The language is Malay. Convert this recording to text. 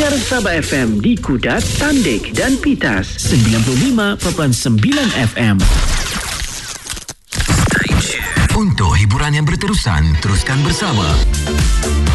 Dengar Sabah FM di Kudat, Tandik dan Pitas 95.9 FM. Untuk hiburan yang berterusan, teruskan bersama